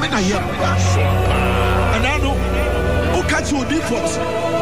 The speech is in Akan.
nyame na yɛ and I know who catch you default